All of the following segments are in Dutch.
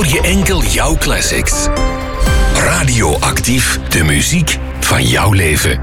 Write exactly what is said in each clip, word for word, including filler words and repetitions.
hoor je enkel jouw classics. Radioactief, de muziek van jouw leven.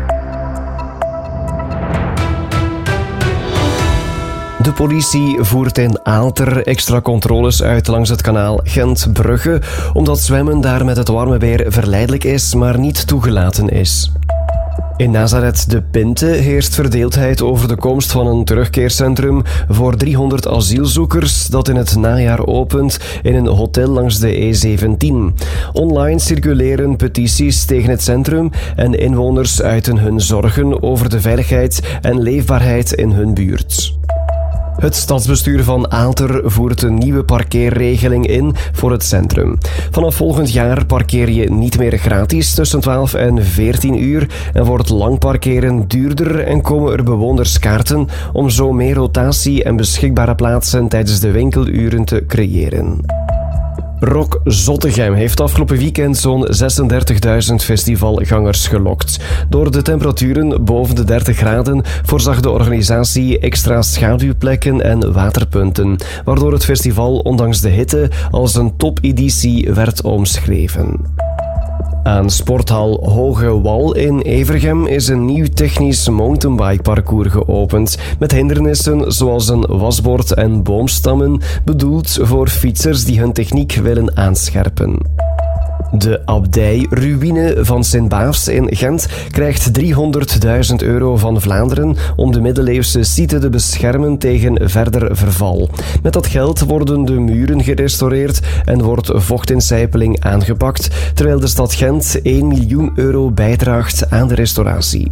De politie voert in Aalter extra controles uit langs het kanaal Gent-Brugge, omdat zwemmen daar met het warme weer verleidelijk is, maar niet toegelaten is. In Nazareth de Pinte heerst verdeeldheid over de komst van een terugkeercentrum voor driehonderd asielzoekers dat in het najaar opent in een hotel langs de E zeventien. Online circuleren petities tegen het centrum en inwoners uiten hun zorgen over de veiligheid en leefbaarheid in hun buurt. Het stadsbestuur van Aalter voert een nieuwe parkeerregeling in voor het centrum. Vanaf volgend jaar parkeer je niet meer gratis tussen twaalf en veertien uur en wordt lang parkeren duurder en komen er bewonerskaarten om zo meer rotatie en beschikbare plaatsen tijdens de winkeluren te creëren. Rock Zottegem heeft afgelopen weekend zo'n zesendertigduizend festivalgangers gelokt. Door de temperaturen boven de dertig graden voorzag de organisatie extra schaduwplekken en waterpunten, waardoor het festival ondanks de hitte als een topeditie werd omschreven. Aan sporthal Hoge Wal in Evergem is een nieuw technisch mountainbikeparcours geopend met hindernissen zoals een wasbord en boomstammen, bedoeld voor fietsers die hun techniek willen aanscherpen. De abdij-ruïne van Sint-Baafs in Gent krijgt driehonderdduizend euro van Vlaanderen om de middeleeuwse site te beschermen tegen verder verval. Met dat geld worden de muren gerestaureerd en wordt vochtincijpeling aangepakt, terwijl de stad Gent één miljoen euro bijdraagt aan de restauratie.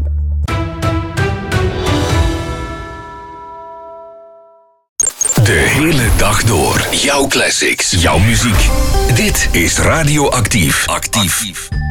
De hele dag door. Jouw classics. Jouw muziek. Dit is Radioactief. Actief.